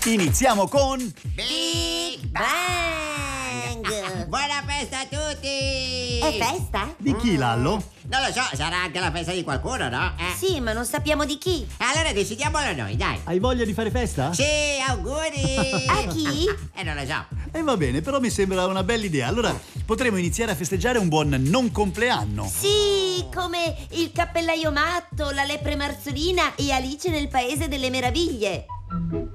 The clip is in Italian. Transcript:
Iniziamo con Big Bang! Buona festa a tutti! È festa? Di chi, Lallo? Non lo so, sarà anche la festa di qualcuno, no? Sì, ma non sappiamo di chi. Allora decidiamolo noi, dai! Hai voglia di fare festa? Sì, auguri! A chi? Non lo so. Va bene, però mi sembra una bella idea. Allora potremo iniziare a festeggiare un buon non compleanno. Sì, come il cappellaio matto, la lepre marzolina e Alice nel Paese delle Meraviglie.